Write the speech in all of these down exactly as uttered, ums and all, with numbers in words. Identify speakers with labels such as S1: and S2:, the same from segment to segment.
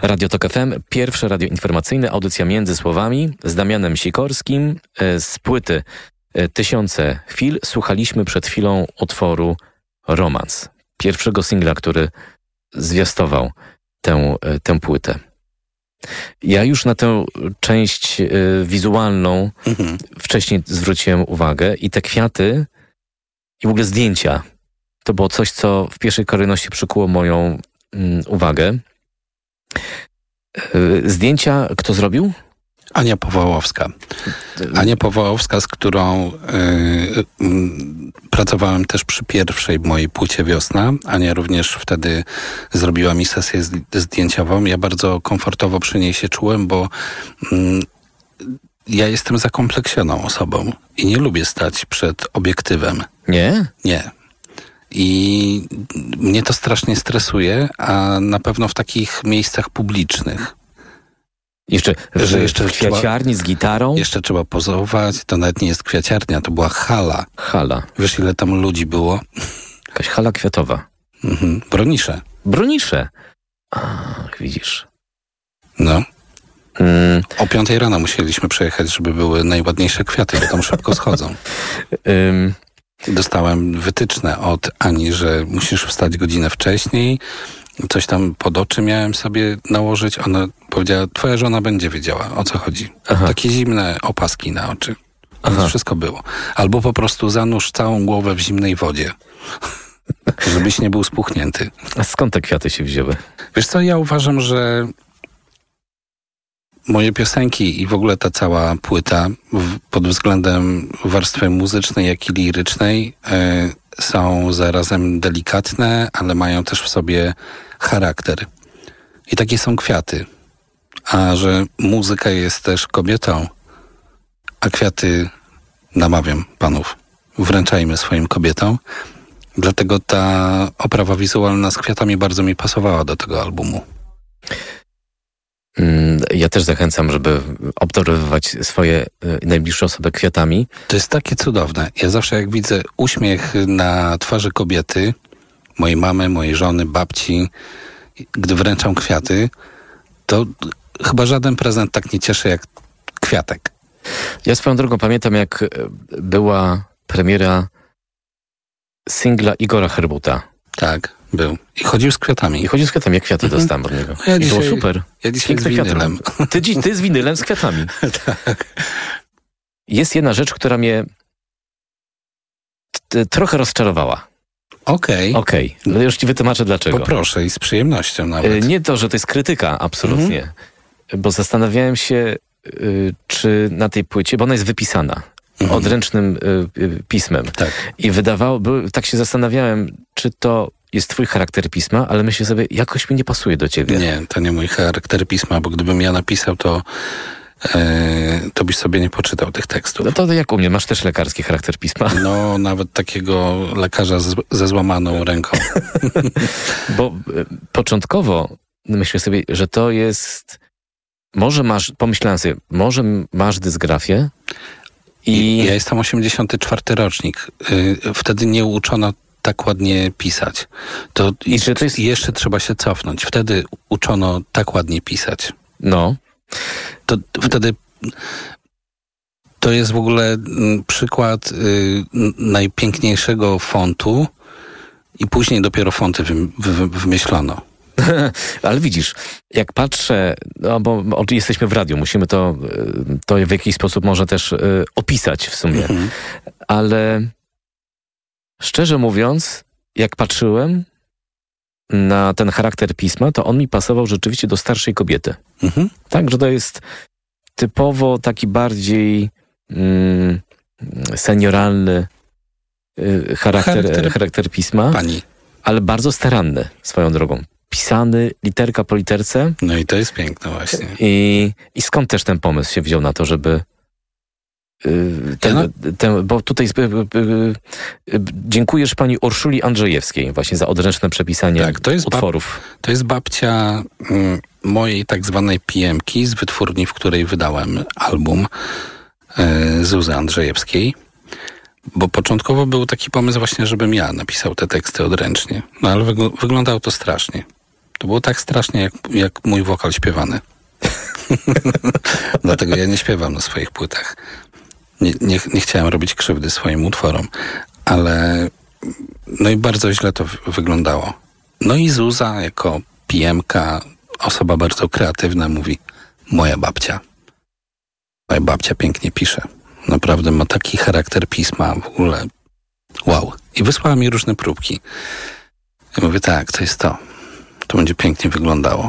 S1: Radio Tok F M, pierwsze radio informacyjne, audycja Między Słowami z Damianem Sikorskim. Z płyty Tysiące chwil słuchaliśmy przed chwilą utworu Romans, pierwszego singla, który zwiastował tę, tę płytę. Ja już na tę część wizualną mhm. wcześniej zwróciłem uwagę i te kwiaty i w ogóle zdjęcia to było coś, co w pierwszej kolejności przykuło moją mm, uwagę. Zdjęcia kto zrobił?
S2: Ania Powołowska. Ania Powołowska, z którą y, y, pracowałem też przy pierwszej mojej płycie Wiosna. Ania również wtedy zrobiła mi sesję zdjęciową. Ja bardzo komfortowo przy niej się czułem, bo y, ja jestem zakompleksioną osobą i nie lubię stać przed obiektywem.
S1: Nie?
S2: Nie. I mnie to strasznie stresuje, a na pewno w takich miejscach publicznych.
S1: Jeszcze w,
S2: że jeszcze
S1: w kwiaciarni
S2: trzeba,
S1: z gitarą?
S2: Jeszcze trzeba pozować. To nawet nie jest kwiaciarnia, to była hala.
S1: Hala.
S2: Wiesz, ile tam ludzi było?
S1: Jakaś hala kwiatowa.
S2: Mhm. Bronisze.
S1: Bronisze. Ach, widzisz.
S2: No.
S1: Mm.
S2: O piątej rano musieliśmy przejechać, żeby były najładniejsze kwiaty, bo tam szybko schodzą.
S1: um.
S2: Dostałem wytyczne od Ani, że musisz wstać godzinę wcześniej. Coś tam pod oczy miałem sobie nałożyć. Ona powiedziała, twoja żona będzie wiedziała, o co chodzi. Aha. Takie zimne opaski na oczy. Więc wszystko było. Albo po prostu zanurz całą głowę w zimnej wodzie. Żebyś nie był spuchnięty.
S1: A skąd te kwiaty się wzięły?
S2: Wiesz co, ja uważam, że moje piosenki i w ogóle ta cała płyta w, pod względem warstwy muzycznej, jak i lirycznej y, są zarazem delikatne, ale mają też w sobie charakter. I takie są kwiaty. A że muzyka jest też kobietą, a kwiaty, namawiam panów, wręczajmy swoim kobietom. Dlatego ta oprawa wizualna z kwiatami bardzo mi pasowała do tego albumu.
S1: Ja też zachęcam, żeby obdarowywać swoje najbliższe osoby kwiatami.
S2: To jest takie cudowne. Ja zawsze jak widzę uśmiech na twarzy kobiety, mojej mamy, mojej żony, babci, gdy wręczam kwiaty, to chyba żaden prezent tak nie cieszy jak kwiatek.
S1: Ja swoją drogą pamiętam, jak była premiera singla Igora Herbuta.
S2: Tak, był. I chodził z kwiatami.
S1: I chodził z kwiatami, jak kwiaty mhm. dostałem od niego.
S2: Ja
S1: I
S2: dzisiaj,
S1: było super.
S2: Ja dzisiaj z winylem.
S1: Ty, ty z winylem, z kwiatami.
S2: Tak.
S1: Jest jedna rzecz, która mnie t- trochę rozczarowała.
S2: Okej.
S1: Okay. Okej, okay. No już ci wytłumaczę dlaczego.
S2: Poproszę i z przyjemnością nawet.
S1: Nie to, że to jest krytyka, absolutnie. Mhm. Bo zastanawiałem się, czy na tej płycie, bo ona jest wypisana mhm. odręcznym pismem.
S2: Tak.
S1: I wydawało, tak się zastanawiałem, czy to jest twój charakter pisma, ale myślę sobie, jakoś mi nie pasuje do ciebie.
S2: Nie, to nie mój charakter pisma, bo gdybym ja napisał, to e, to byś sobie nie poczytał tych tekstów.
S1: No to jak u mnie, masz też lekarski charakter pisma.
S2: No, nawet takiego lekarza z, ze złamaną ręką.
S1: Bo e, początkowo myślę sobie, że to jest, może masz, pomyślałem sobie, może masz dysgrafię i...
S2: Ja jestem osiemdziesiąty czwarty rocznik. Yy, wtedy nie uczono tak ładnie pisać. To,
S1: I że to jest...
S2: jeszcze trzeba się cofnąć. Wtedy uczono tak ładnie pisać.
S1: No.
S2: To wtedy to jest w ogóle przykład y, najpiękniejszego fontu i później dopiero fonty wy, wy, wymyślono.
S1: Ale widzisz, jak patrzę, no bo, bo jesteśmy w radiu, musimy to, to w jakiś sposób może też y, opisać w sumie. Mhm. Ale szczerze mówiąc, jak patrzyłem na ten charakter pisma, to on mi pasował rzeczywiście do starszej kobiety.
S2: Mhm.
S1: Tak, że to jest typowo taki bardziej mm, senioralny y, charakter, charakter, charakter pisma.
S2: Pani.
S1: Ale bardzo staranny swoją drogą. Pisany literka po literce.
S2: No i to jest piękne właśnie.
S1: I, i skąd też ten pomysł się wziął na to, żeby yy, ten, ja no... ten, bo tutaj yy, yy, yy, dziękujesz pani Urszuli Andrzejewskiej właśnie za odręczne przepisanie tak, to jest utworów.
S2: Bab, to jest babcia mm, mojej tak zwanej pijemki z wytwórni, w której wydałem album yy, Zuzy Andrzejewskiej. Bo początkowo był taki pomysł właśnie, żebym ja napisał te teksty odręcznie. No ale wygl- wyglądało to strasznie. To było tak strasznie, jak, jak mój wokal śpiewany. Dlatego ja nie śpiewam na swoich płytach. Nie, nie, nie chciałem robić krzywdy swoim utworom, ale no i bardzo źle to w- wyglądało. No i Zuza jako pijemka, osoba bardzo kreatywna, mówi: moja babcia. Moja babcia pięknie pisze. Naprawdę ma taki charakter pisma, w ogóle wow. I wysłała mi różne próbki. Ja mówię: tak, to jest to. To będzie pięknie wyglądało.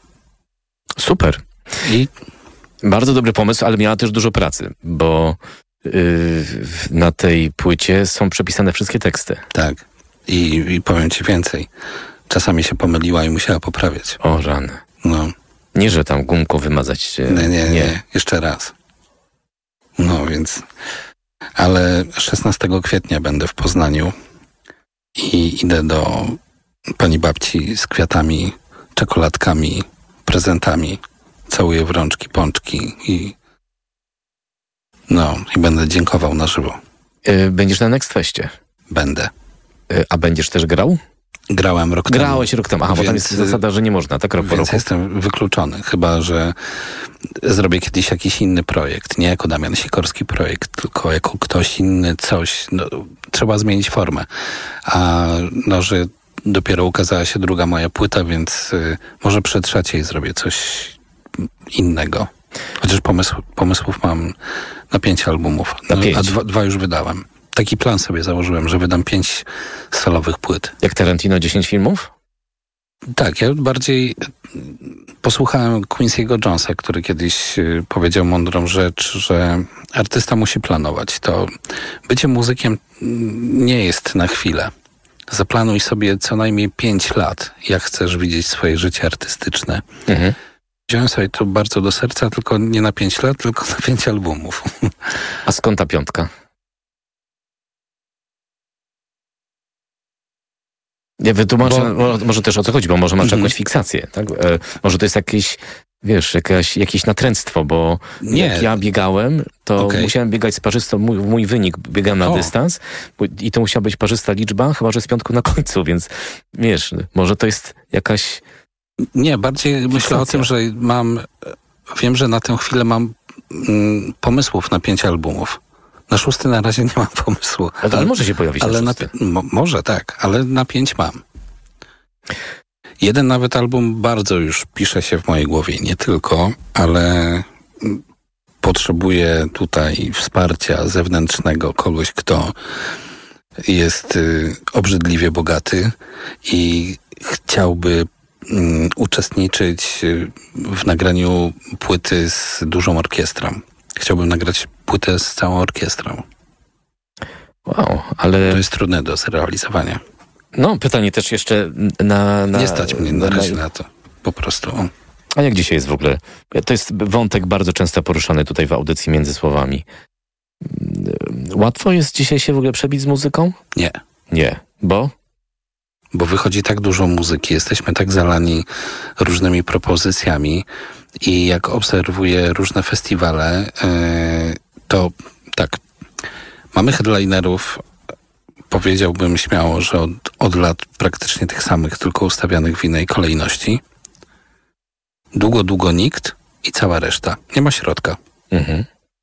S1: Super.
S2: I
S1: Bardzo dobry pomysł, ale miała też dużo pracy, bo yy, na tej płycie są przepisane wszystkie teksty.
S2: tak. I, I powiem ci więcej. Czasami się pomyliła i musiała poprawiać.
S1: O rany.
S2: No.
S1: Nie, że tam gumką wymazać.
S2: Nie, nie, nie, nie. Jeszcze raz. No więc... Ale szesnastego kwietnia będę w Poznaniu i idę do pani babci z kwiatami, czekoladkami, prezentami. Całuję w rączki, pączki i... No, i będę dziękował na żywo.
S1: Yy, będziesz na Next Festie.
S2: Będę.
S1: Yy, a będziesz też grał?
S2: Grałem rok temu.
S1: Grałeś rok temu. Aha,
S2: Więc,
S1: bo tam jest zasada, że nie można, tak rok po
S2: Więc
S1: roku.
S2: jestem wykluczony, chyba że zrobię kiedyś jakiś inny projekt. Nie jako Damian Sikorski projekt, tylko jako ktoś inny, coś. No, trzeba zmienić formę. A no, że dopiero ukazała się druga moja płyta, więc y, może przy trzeciej zrobię coś innego. Chociaż pomysł, pomysłów mam na pięć albumów.
S1: Na
S2: No,
S1: pięć.
S2: A dwa, dwa już wydałem. Taki plan sobie założyłem, że wydam pięć solowych płyt.
S1: Jak Tarantino, dziesięć filmów?
S2: Tak, ja bardziej posłuchałem Quincy'ego Jonesa, który kiedyś y, powiedział mądrą rzecz, że artysta musi planować. To bycie muzykiem mm, nie jest na chwilę. Zaplanuj sobie co najmniej pięć lat, jak chcesz widzieć swoje życie artystyczne.
S1: Mhm.
S2: Wziąłem sobie to bardzo do serca, tylko nie na pięć lat, tylko na pięć albumów.
S1: A skąd ta piątka? Ja wytłumaczę,
S2: Bo-
S1: bo, może też o co chodzi, bo może masz
S2: Mhm.
S1: jakąś fiksację, tak? E, może to jest jakieś, wiesz, jakaś, jakieś natręctwo, bo
S2: Nie.
S1: jak ja biegałem, to
S2: Okej.
S1: musiałem biegać z parzystą, mój, mój wynik, biegałem na
S2: O.
S1: dystans bo- i to musiała być parzysta liczba, chyba że z piątku na końcu, więc wiesz, może to jest jakaś...
S2: Nie, bardziej myślę o tym, że mam, wiem, że na tę chwilę mam mm, pomysłów na pięć albumów. Na szósty na razie nie mam pomysłu.
S1: Ale, ale może się pojawić
S2: ale
S1: na
S2: na,
S1: szósty.
S2: mo, może tak, ale na pięć mam. Jeden nawet album bardzo już pisze się w mojej głowie, nie tylko, ale mm, potrzebuję tutaj wsparcia zewnętrznego, kogoś, kto jest y, obrzydliwie bogaty i chciałby mm, uczestniczyć y, w nagraniu płyty z dużą orkiestrą. Chciałbym nagrać płytę z całą orkiestrą.
S1: Wow, ale...
S2: To jest trudne do zrealizowania.
S1: No, pytanie też jeszcze na... na
S2: Nie stać mnie na razie na to. Po prostu.
S1: A jak dzisiaj jest w ogóle? To jest wątek bardzo często poruszany tutaj w audycji Między Słowami. Łatwo jest dzisiaj się w ogóle przebić z muzyką?
S2: Nie.
S1: Nie. Bo?
S2: Bo wychodzi tak dużo muzyki, jesteśmy tak zalani różnymi propozycjami i jak obserwuję różne festiwale, yy, to tak, mamy headlinerów, powiedziałbym śmiało, że od, od lat praktycznie tych samych, tylko ustawianych w innej kolejności. Długo, długo nikt i cała reszta. Nie ma środka.
S1: Mhm.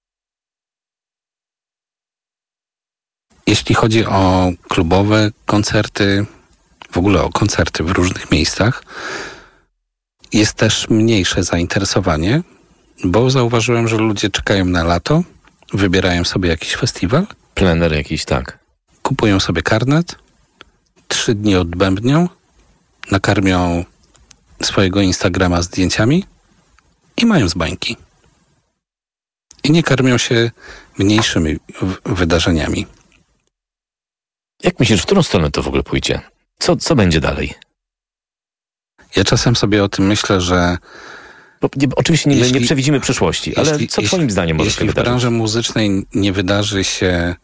S2: Jeśli chodzi o klubowe koncerty, w ogóle o koncerty w różnych miejscach, jest też mniejsze zainteresowanie, bo zauważyłem, że ludzie czekają na lato, wybierają sobie jakiś festiwal,
S1: Plener jakiś, tak.
S2: kupują sobie karnet, trzy dni odbębnią, nakarmią swojego Instagrama zdjęciami i mają z bańki. I nie karmią się mniejszymi w- wydarzeniami.
S1: Jak myślisz, w którą stronę to w ogóle pójdzie? Co, co będzie dalej?
S2: Ja czasem sobie o tym myślę, że
S1: Bo, nie, oczywiście nie,
S2: Jeśli-
S1: nie przewidzimy przyszłości, ale
S2: jeśli-
S1: co
S2: jeśli-
S1: twoim zdaniem może się
S2: jeśli w
S1: wydarzyć?
S2: branży muzycznej nie wydarzy się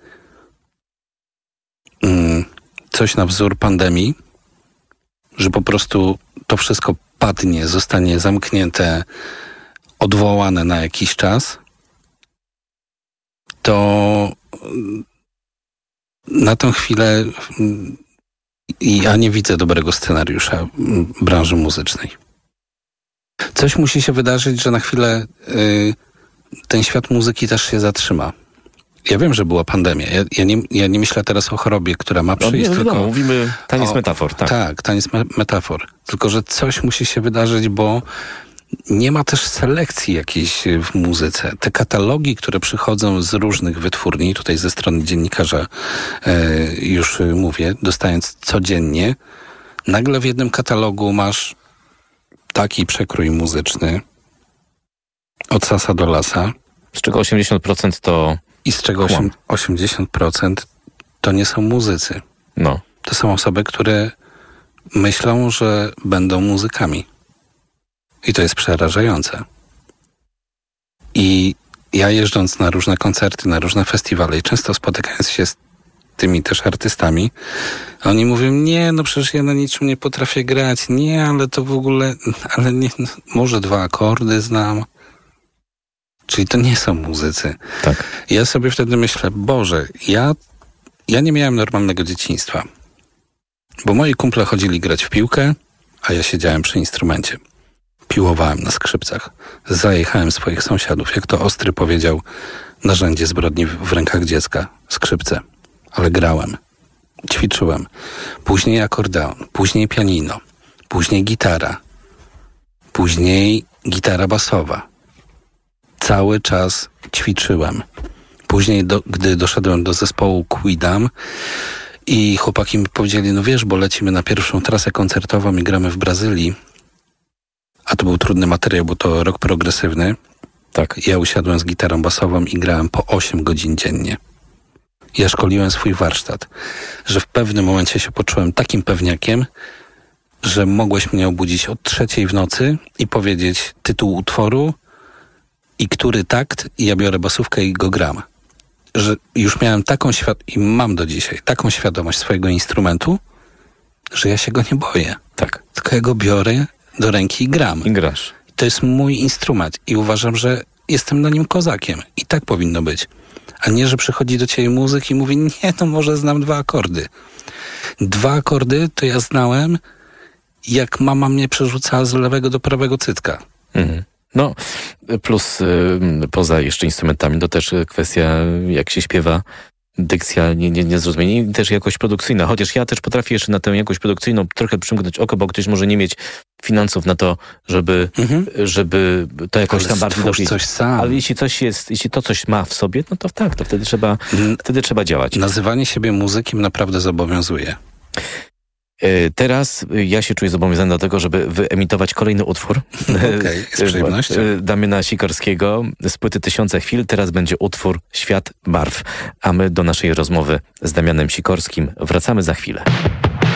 S2: mm, coś na wzór pandemii, że po prostu to wszystko padnie, zostanie zamknięte, odwołane na jakiś czas, to mm, na tę chwilę mm, I ja nie widzę dobrego scenariusza branży muzycznej. Coś musi się wydarzyć, że na chwilę y, ten świat muzyki też się zatrzyma. Ja wiem, że była pandemia. Ja, ja, nie, ja nie myślę teraz o chorobie, która ma przyjść.
S1: No, nie,
S2: tylko
S1: no, mówimy taniec
S2: o,
S1: metafor. Tak,
S2: tak taniec me- metafor. Tylko, że coś musi się wydarzyć, bo nie ma też selekcji jakiejś w muzyce. Te katalogi, które przychodzą z różnych wytwórni, tutaj ze strony dziennikarza e, już mówię, dostając codziennie, nagle w jednym katalogu masz taki przekrój muzyczny od sasa do lasa.
S1: Z czego osiemdziesiąt procent to
S2: I z czego
S1: kłam.
S2: osiemdziesiąt procent to nie są muzycy.
S1: No.
S2: To są osoby, które myślą, że będą muzykami. I to jest przerażające. I ja jeżdżąc na różne koncerty, na różne festiwale i często spotykając się z tymi też artystami, oni mówią, nie, no przecież ja na niczym nie potrafię grać, nie, ale to w ogóle, ale nie, no, może dwa akordy znam. Czyli to nie są muzycy.
S1: Tak.
S2: Ja sobie wtedy myślę, Boże, ja, ja nie miałem normalnego dzieciństwa. Bo moi kumple chodzili grać w piłkę, a ja siedziałem przy instrumencie. Piłowałem na skrzypcach. Zajechałem swoich sąsiadów. Jak to Ostry powiedział, narzędzie zbrodni w, w rękach dziecka. Skrzypce. Ale grałem. Ćwiczyłem. Później akordeon. Później pianino. Później gitara. Później gitara basowa. Cały czas ćwiczyłem. Później, do, gdy doszedłem do zespołu Quidam i chłopaki mi powiedzieli, no wiesz, bo lecimy na pierwszą trasę koncertową i gramy w Brazylii, a to był trudny materiał, bo to rock progresywny.
S1: Tak.
S2: Ja usiadłem z gitarą basową i grałem po osiem godzin dziennie. Ja szkoliłem swój warsztat, że w pewnym momencie się poczułem takim pewniakiem, że mogłeś mnie obudzić o trzeciej w nocy i powiedzieć tytuł utworu i który takt, i ja biorę basówkę i go gram. Że już miałem taką świad- i mam do dzisiaj taką świadomość swojego instrumentu, że ja się go nie boję.
S1: Tak.
S2: Tylko ja go biorę do ręki i gram.
S1: I grasz.
S2: To jest mój instrument i uważam, że jestem na nim kozakiem. I tak powinno być. A nie, że przychodzi do ciebie muzyk i mówi, nie, no może znam dwa akordy. Dwa akordy to ja znałem, jak mama mnie przerzucała z lewego do prawego cycka.
S1: Mhm. No, plus y, poza jeszcze instrumentami, to też kwestia, jak się śpiewa, dykcja, nie, nie, niezrozumienie i też jakość produkcyjna. Chociaż ja też potrafię jeszcze na tę jakość produkcyjną trochę przymknąć oko, bo ktoś może nie mieć finansów na to, żeby, mhm. żeby to jakoś
S2: ale
S1: tam bardziej dobić.
S2: Coś sam.
S1: Ale jeśli coś jest, jeśli to coś ma w sobie, no to tak, to wtedy trzeba, hmm. wtedy trzeba działać.
S2: Nazywanie siebie muzykiem naprawdę zobowiązuje.
S1: Teraz ja się czuję zobowiązany do tego, żeby wyemitować kolejny utwór.
S2: Okej, okay, z przyjemnością.
S1: Damiana Sikorskiego z płyty Tysiące Chwil. Teraz będzie utwór Świat Barw. A my do naszej rozmowy z Damianem Sikorskim wracamy za chwilę.